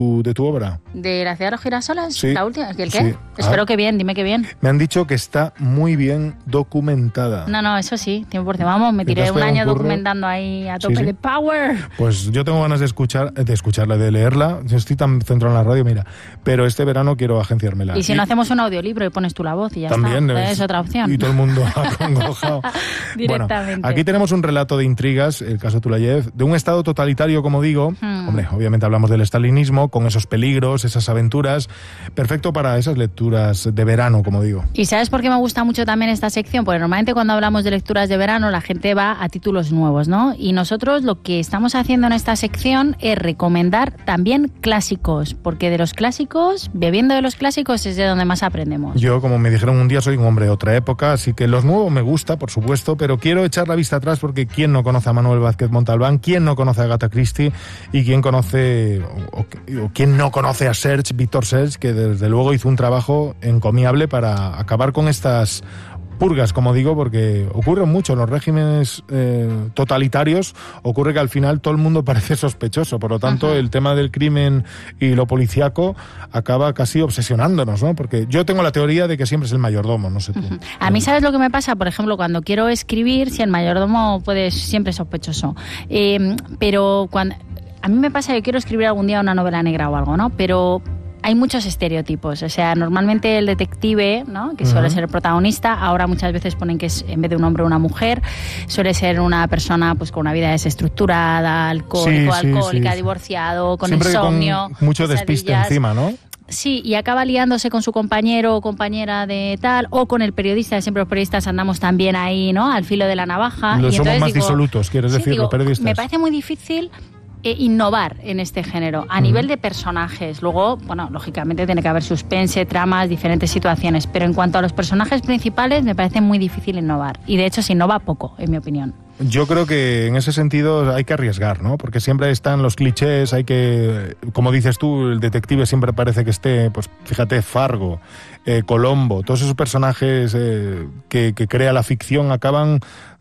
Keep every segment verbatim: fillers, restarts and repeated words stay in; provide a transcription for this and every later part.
de tu obra? ¿De La ciudad de los girasoles? Sí. ¿La última? ¿El qué? Sí. Espero Ah. que bien, dime que bien. Me han dicho que está muy bien documentada. No, no, eso sí, cien por ciento. Vamos, me ¿Que te tiré has un pegado año un curro? documentando ahí a tope Sí, sí. de power. Pues yo tengo ganas de escuchar, de escucharla, de leerla. Yo estoy tan centrado en la radio, mira. Pero este verano quiero agenciármela. Y si no hacemos un audiolibro y pones tú la voz y ya También está. es, Es otra opción. Y todo el mundo acongojado. Directamente. Bueno, aquí tenemos un relato de intrigas, el caso Tulayev, de un estado totalitario, como digo. Hmm. Hombre, obviamente hablamos del estalinismo, con esos peligros, esas aventuras. Perfecto para esas lecturas de verano, como digo. ¿Y sabes por qué me gusta mucho también esta sección? Porque normalmente cuando hablamos de lecturas de verano la gente va a títulos nuevos, ¿no? Y nosotros lo que estamos haciendo en esta sección es recomendar también clásicos, porque de los clásicos, bebiendo de los clásicos es de donde más aprendemos. Yo, como me dijeron un día, soy un hombre de otra época, así que los nuevos me gusta, por supuesto, pero quiero echar la vista atrás porque ¿quién no conoce a Manuel Vázquez Montalbán? ¿Quién no conoce a Agatha Christie? ¿Y quién conoce, o, o quién no conoce a Serge, Víctor Serge, que desde luego hizo un trabajo encomiable para acabar con estas purgas, como digo, porque ocurre mucho en los regímenes eh, totalitarios, ocurre que al final todo el mundo parece sospechoso, por lo tanto Ajá. el tema del crimen y lo policíaco acaba casi obsesionándonos, ¿no? Porque yo tengo la teoría de que siempre es el mayordomo, no sé tú. Uh-huh. A mí, ¿sabes lo que me pasa? Por ejemplo, cuando quiero escribir, si el mayordomo puede siempre es sospechoso, eh, pero cuando a mí me pasa que quiero escribir algún día una novela negra o algo, ¿no? Pero hay muchos estereotipos, o sea, normalmente el detective, ¿no?, que suele uh-huh. ser el protagonista, ahora muchas veces ponen que es, en vez de un hombre, una mujer, suele ser una persona pues con una vida desestructurada, alcohólico, sí, sí, alcohólica, sí. divorciado, con siempre insomnio, con mucho despiste encima, ¿no? Sí, y acaba liándose con su compañero o compañera de tal, o con el periodista, siempre los periodistas andamos también ahí, ¿no?, al filo de la navaja. Los y somos más digo, disolutos, quieres sí, decir, digo, los periodistas. Me parece muy difícil Eh, innovar en este género a uh-huh. nivel de personajes. Luego, bueno, lógicamente tiene que haber suspense, tramas, diferentes situaciones, pero en cuanto a los personajes principales me parece muy difícil innovar, y de hecho se innova poco, en mi opinión. Yo creo que en ese sentido hay que arriesgar, ¿no? Porque siempre están los clichés, hay que, como dices tú, el detective siempre parece que esté, pues fíjate, Fargo, eh, Colombo, todos esos personajes eh, que, que crea la ficción acaban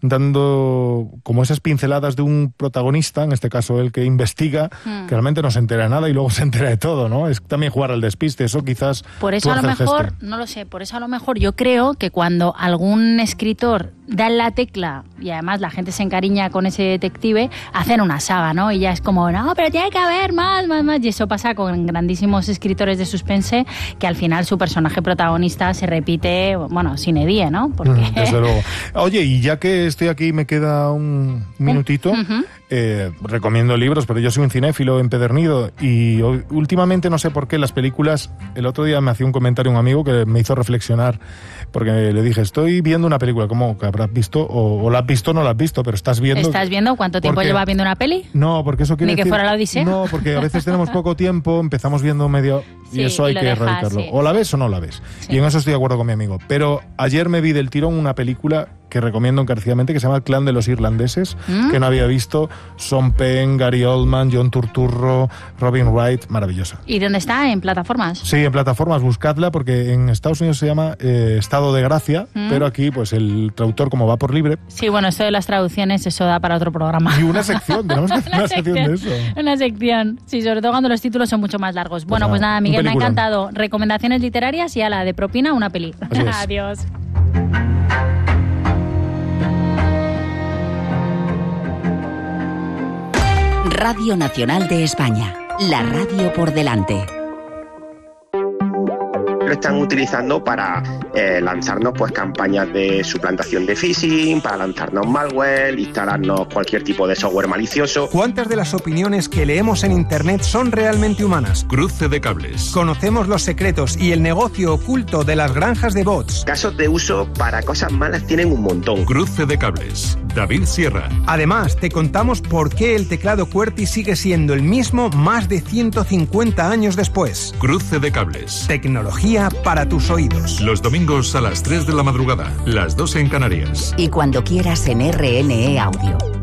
dando como esas pinceladas de un protagonista, en este caso el que investiga, hmm. que realmente no se entera de nada y luego se entera de todo, ¿no? Es también jugar al despiste, eso quizás... Por eso a lo mejor, no lo sé, por eso a lo mejor yo creo que cuando algún escritor da en la tecla y además la gente se encariña con ese detective, hacen una saga, ¿no? Y ya es como, no, pero tiene que haber más, más, más. Y eso pasa con grandísimos escritores de suspense, que al final su personaje protagonista se repite, bueno, sine die, ¿no? Porque... Mm, desde luego. Oye, y ya que estoy aquí y me queda un minutito, uh-huh. eh, recomiendo libros, pero yo soy un cinéfilo empedernido y últimamente no sé por qué las películas, el otro día me hacía un comentario un amigo que me hizo reflexionar, porque le dije, estoy viendo una película, ¿cómo que habrás visto? O, o la has visto o no la has visto, pero estás viendo... ¿Estás viendo cuánto tiempo llevas viendo una peli? No, porque eso quiere Ni que decir... fuera la Odisea. No, porque a veces tenemos poco tiempo, empezamos viendo medio... Sí, y eso hay y que dejas, erradicarlo. Sí. O la ves o no la ves. Sí. Y en eso estoy de acuerdo con mi amigo. Pero ayer me vi del tirón una película que recomiendo encarecidamente, que se llama El clan de los irlandeses, ¿Mm? que no había visto. Sean Penn, Gary Oldman, John Turturro, Robin Wright, maravillosa. ¿Y dónde está? ¿En plataformas? Sí, en plataformas, buscadla, porque en Estados Unidos se llama eh, Estado de Gracia, ¿Mm? pero aquí pues el traductor, como va por libre... Sí, bueno, esto de las traducciones, eso da para otro programa. Y una sección, tenemos que hacer una, una sección, sección de eso. Una sección, sí, sobre todo cuando los títulos son mucho más largos. Bueno, pues, pues nada, Miguel, me ha encantado. Recomendaciones literarias y a la de propina, una peli. Adiós. Radio Nacional de España, la radio por delante. Lo están utilizando para eh, lanzarnos pues campañas de suplantación de phishing, para lanzarnos malware, instalarnos cualquier tipo de software malicioso. ¿Cuántas de las opiniones que leemos en internet son realmente humanas? Cruce de cables. Conocemos los secretos y el negocio oculto de las granjas de bots. Casos de uso para cosas malas tienen un montón. Cruce de cables. David Sierra. Además, te contamos por qué el teclado QWERTY sigue siendo el mismo más de ciento cincuenta años después. Cruce de cables. Tecnología para tus oídos. Los domingos a las tres de la madrugada, las dos en Canarias. Y cuando quieras en R N E Audio.